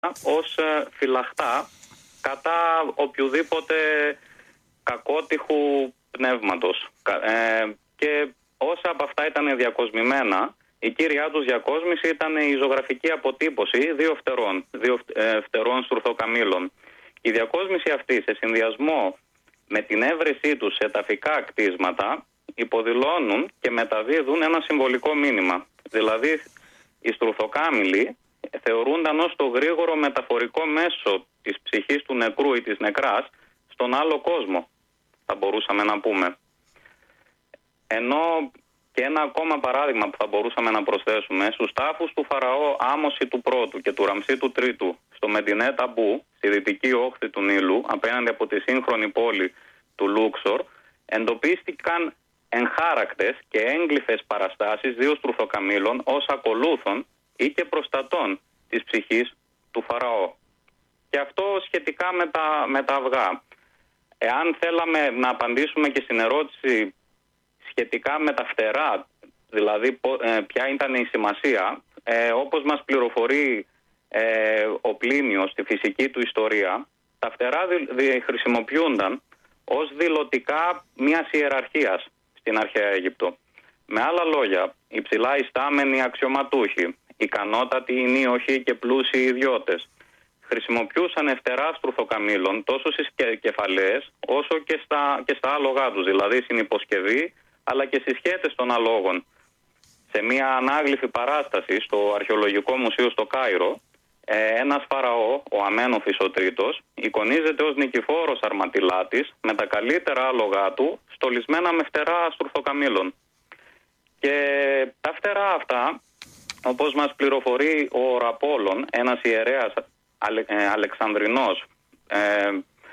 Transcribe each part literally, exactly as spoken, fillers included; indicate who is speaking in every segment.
Speaker 1: ως φυλαχτά κατά οποιοδήποτε κακότυχου πνεύματος. Ε, και όσα από αυτά ήταν διακοσμημένα, η κύρια τους διακόσμηση ήταν η ζωγραφική αποτύπωση δύο φτερών, δύο φτερών στουρθοκαμήλων. Η διακόσμηση αυτή, σε συνδυασμό με την έβρεσή τους σε ταφικά κτίσματα, υποδηλώνουν και μεταδίδουν ένα συμβολικό μήνυμα. Δηλαδή, οι στουρθοκάμηλοι θεωρούνταν ως το γρήγορο μεταφορικό μέσο της ψυχής του νεκρού ή της νεκράς στον άλλο κόσμο, θα μπορούσαμε να πούμε. Ενώ και ένα ακόμα παράδειγμα που θα μπορούσαμε να προσθέσουμε, στους τάφους του Φαραώ Άμωση του Πρώτου και του Ραμσή του Τρίτου στο Μεντινέ Ταμπού, στη δυτική όχθη του Νείλου, απέναντι από τη σύγχρονη πόλη του Λούξορ, εντοπίστηκαν εγχάρακτες και έγγλυφες παραστάσεις δύο στουρθοκαμήλων ως ακολούθων ή και προστατών της ψυχής του Φαραώ. Και αυτό σχετικά με τα, με τα αυγά. Εάν θέλαμε να απαντήσουμε και στην ερώτηση σχετικά με τα φτερά, δηλαδή ποια ήταν η σημασία, ε, όπως μας πληροφορεί ε, ο Πλίνιος στη φυσική του ιστορία, τα φτερά δι, δι, χρησιμοποιούνταν ως δηλωτικά μιας ιεραρχίας στην αρχαία Αίγυπτο. Με άλλα λόγια, υψηλά ιστάμενοι αξιωματούχοι, ικανότατοι ενίοχοι και πλούσιοι ιδιώτες, χρησιμοποιούσαν φτερά στουρθοκαμήλων τόσο στις κεφαλές όσο και στα, και στα άλογά τους, δηλαδή στην υποσκευή αλλά και στις σχέτες των αλόγων. Σε μια ανάγλυφη παράσταση στο Αρχαιολογικό Μουσείο στο Κάιρο, ένας Φαραώ, ο Αμένοφης ο Τρίτος, εικονίζεται ως νικηφόρος αρματιλάτης με τα καλύτερα άλογά του στολισμένα με φτερά στουρθοκαμήλων. Και τα φτερά αυτά, όπως μας πληροφορεί ο Ραπόλων, ένας ιερέας αλε, ε, Αλεξανδρινός, ε,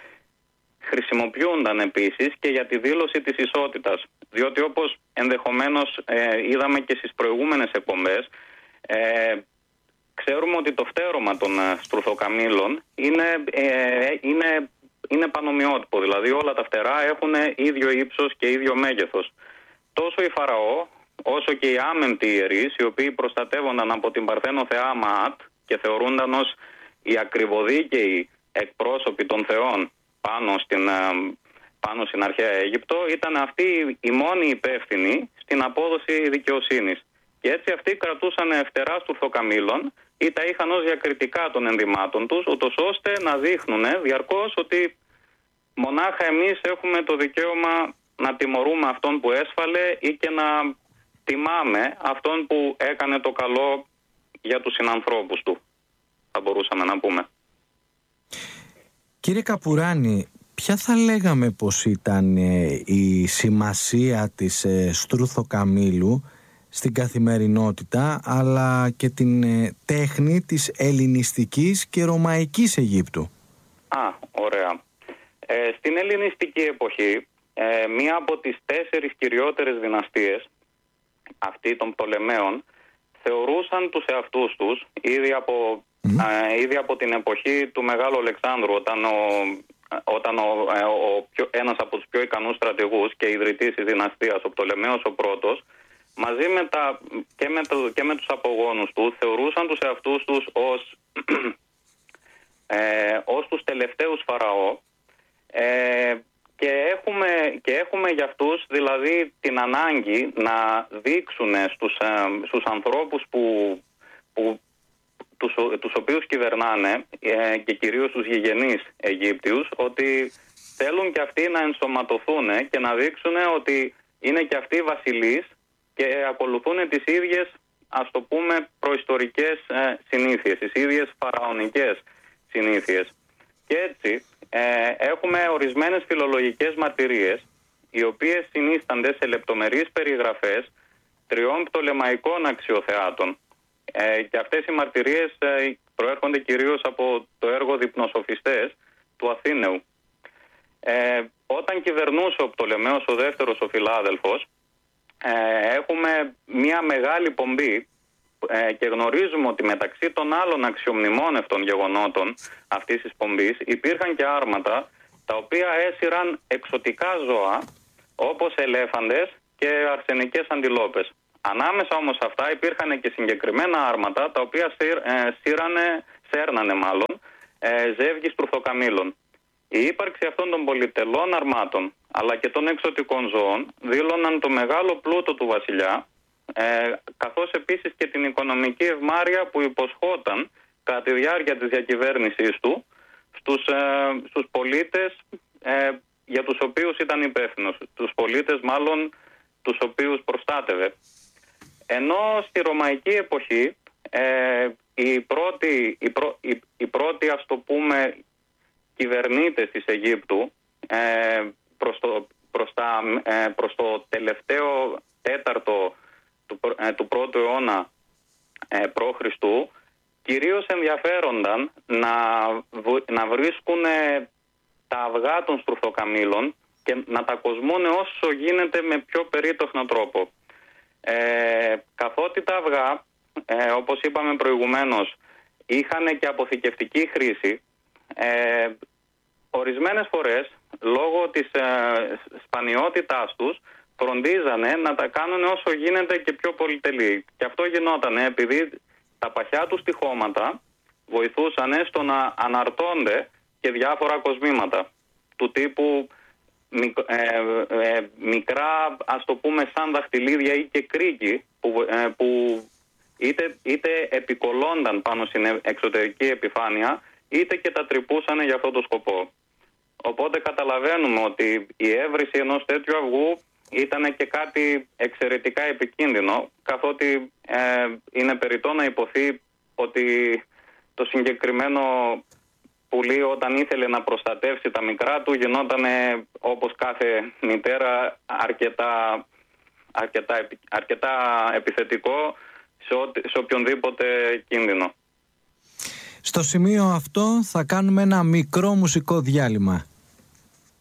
Speaker 1: χρησιμοποιούνταν επίσης και για τη δήλωση της ισότητας. Διότι όπως ενδεχομένως ε, είδαμε και στις προηγούμενες εκπομπές, ε, ξέρουμε ότι το φτέρωμα των ε, στουρθοκαμήλων είναι, ε, είναι, είναι πανομοιότυπο. Δηλαδή όλα τα φτερά έχουν ίδιο ύψος και ίδιο μέγεθος. Τόσο η Φαραώ όσο και οι άμεμπτοι ιερείς, οι οποίοι προστατεύονταν από την Παρθένο θεά Μαάτ και θεωρούνταν ως οι ακριβοδίκαιοι εκπρόσωποι των θεών πάνω στην, πάνω στην αρχαία Αίγυπτο, ήταν αυτοί οι μόνοι υπεύθυνοι στην απόδοση δικαιοσύνης. Και έτσι αυτοί κρατούσαν φτερά στουρθοκαμήλων ή τα είχαν ως διακριτικά των ενδυμάτων τους, ούτως ώστε να δείχνουν διαρκώς ότι μονάχα εμείς έχουμε το δικαίωμα να τιμωρούμε αυτόν που έσφαλε ή και να τιμάμε αυτόν που έκανε το καλό για τους συνανθρώπους του, θα μπορούσαμε να πούμε.
Speaker 2: Κύριε Καπουράνη, ποια θα λέγαμε πως ήταν ε, η σημασία της ε, στουρθοκαμήλου στην καθημερινότητα, αλλά και την ε, τέχνη της ελληνιστικής και ρωμαϊκής Αιγύπτου?
Speaker 1: Α, ωραία. Ε, στην ελληνιστική εποχή, ε, μία από τις τέσσερις κυριότερες δυναστείες, αυτή των Πτολεμαίων, θεωρούσαν τους εαυτούς τους ήδη από, mm. ε, ήδη από την εποχή του Μεγάλου Αλεξάνδρου, όταν, ο, όταν ο, ε, ο πιο, ένας από τους πιο ικανούς στρατηγούς και ιδρυτής της δυναστείας, ο Πτολεμαίος ο πρώτος, μαζί με τα, και, με το, και με τους απογόνους του, θεωρούσαν τους εαυτούς τους ως, ε, ως τους τελευταίους Φαραώ, ε, και έχουμε, και έχουμε για αυτούς δηλαδή την ανάγκη να δείξουν στους, ε, στους ανθρώπους που, που, τους, τους οποίους κυβερνάνε ε, και κυρίως τους γηγενείς Αιγύπτιους, ότι θέλουν και αυτοί να ενσωματωθούν και να δείξουν ότι είναι και αυτοί βασιλείς και ακολουθούν τις ίδιες, ας το πούμε, προϊστορικές ε, συνήθειες, τις ίδιες φαραωνικές συνήθειες. Και έτσι ε, έχουμε ορισμένες φιλολογικές μαρτυρίες, οι οποίες συνίστανται σε λεπτομερείς περιγραφές τριών πτολεμαϊκών αξιοθεάτων. Ε, και αυτές οι μαρτυρίες ε, προέρχονται κυρίως από το έργο Διπνοσοφιστές του Αθήνεου. Ε, όταν κυβερνούσε ο Πτολεμαίος ο δεύτερος ο φιλάδελφος, ε, έχουμε μια μεγάλη πομπή ε, και γνωρίζουμε ότι μεταξύ των άλλων αξιομνημόνευτων γεγονότων αυτής της πομπής υπήρχαν και άρματα τα οποία έσυραν εξωτικά ζώα όπως ελέφαντες και αρσενικές αντιλόπες. Ανάμεσα όμως αυτά υπήρχαν και συγκεκριμένα άρματα τα οποία σύρανε σέρνανε μάλλον, ε, ζεύγη στρουθοκαμήλων. Η ύπαρξη αυτών των πολυτελών αρμάτων αλλά και των εξωτικών ζώων δήλωναν το μεγάλο πλούτο του βασιλιά, ε, καθώς επίσης και την οικονομική ευμάρεια που υποσχόταν κατά τη διάρκεια της διακυβέρνησής του στους, ε, στους πολίτες ε, για τους οποίους ήταν υπεύθυνος, τους πολίτες μάλλον τους οποίους προστάτευε. Ενώ στη ρωμαϊκή εποχή ε, οι πρώτοι, οι πρω, οι, οι πρώτοι ας το πούμε κυβερνήτες της Αιγύπτου ε, προς, το, προς, τα, ε, προς το τελευταίο τέταρτο του, ε, του πρώτου αιώνα ε, π.Χ. κυρίως ενδιαφέρονταν να, να βρίσκουν ε, τα αυγά των στρουθοκαμήλων και να τα κοσμούν όσο γίνεται με πιο περίτοχνο τρόπο. Ε, καθότι τα αυγά, ε, όπως είπαμε προηγουμένως, είχαν και αποθηκευτική χρήση, ε, ορισμένες φορές, λόγω της ε, σπανιότητάς τους, φροντίζανε να τα κάνουν όσο γίνεται και πιο πολυτελή. Και αυτό γινόταν επειδή τα παχιά τους τυχώματα βοηθούσαν στο να αναρτώνται και διάφορα κοσμήματα του τύπου ε, ε, μικρά, ας το πούμε, σαν δαχτυλίδια ή και κρίκι που, ε, που είτε, είτε επικολώνταν πάνω στην εξωτερική επιφάνεια είτε και τα τρυπούσαν για αυτό το σκοπό. Οπότε καταλαβαίνουμε ότι η έβριση ενός τέτοιου αυγού ήταν και κάτι εξαιρετικά επικίνδυνο, καθότι ε, είναι περιττό να υποθεί ότι το συγκεκριμένο πουλί όταν ήθελε να προστατεύσει τα μικρά του γινόταν, όπως κάθε μητέρα, αρκετά, αρκετά, αρκετά επιθετικό σε, ό, σε οποιονδήποτε κίνδυνο.
Speaker 2: Στο σημείο αυτό θα κάνουμε ένα μικρό μουσικό διάλειμμα.